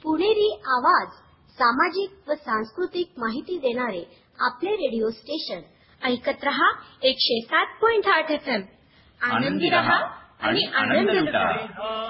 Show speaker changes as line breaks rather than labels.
पुणेरी आवाज, सामाजिक व सांस्कृतिक माहिती देणारे आपले रेडिओ स्टेशन. ऐकत रहा 107.8 FM. आनंदी रहा आणि आनंद लुटा.